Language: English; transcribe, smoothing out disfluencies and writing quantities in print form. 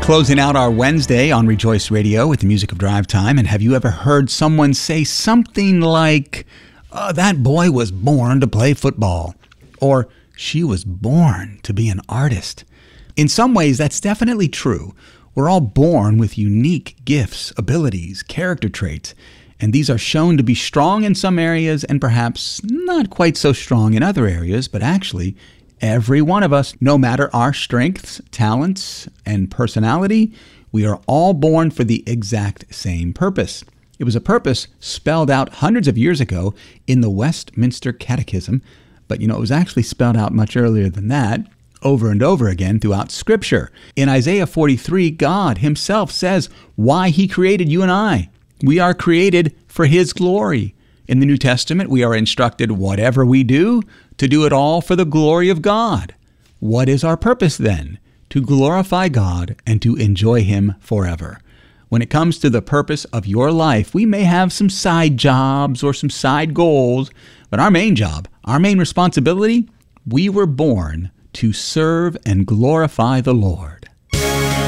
Closing out our Wednesday on Rejoice Radio with the music of Drive Time. And have you ever heard someone say something like, that boy was born to play football, or she was born to be an artist? In some ways, that's definitely true. We're all born with unique gifts, abilities, character traits, and these are shown to be strong in some areas and perhaps not quite so strong in other areas, but actually, every one of us, no matter our strengths, talents, and personality, we are all born for the exact same purpose. It was a purpose spelled out hundreds of years ago in the Westminster Catechism, but it was actually spelled out much earlier than that, over and over again throughout Scripture. In Isaiah 43, God himself says why he created you and I. We are created for his glory. In the New Testament, we are instructed whatever we do, to do it all for the glory of God. What is our purpose then? To glorify God and to enjoy him forever. When it comes to the purpose of your life, we may have some side jobs or some side goals, but our main job, our main responsibility, we were born to serve and glorify the Lord.